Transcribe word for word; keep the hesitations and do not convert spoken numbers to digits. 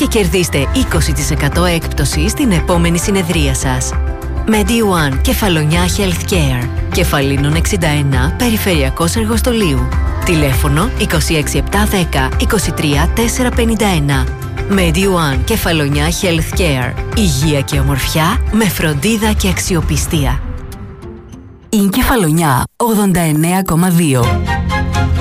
και κερδίστε είκοσι τοις εκατό έκπτωση στην επόμενη συνεδρία σας. MediOne Κεφαλονιά Healthcare. Κεφαλίνων εξήντα εννέα, Περιφερειακός Εργοστολίου. Τηλέφωνο είκοσι έξι επτά δέκα είκοσι τρία τετρακόσια πενήντα ένα. MediOne Κεφαλονιά Healthcare. Υγεία και ομορφιά με φροντίδα και αξιοπιστία. Η Κεφαλονιά ογδόντα εννέα κόμμα δύο.